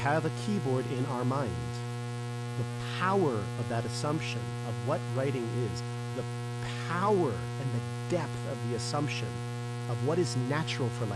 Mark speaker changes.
Speaker 1: have a keyboard in our mind, the power of that assumption of what writing is, the power and the depth of the assumption of what is natural for life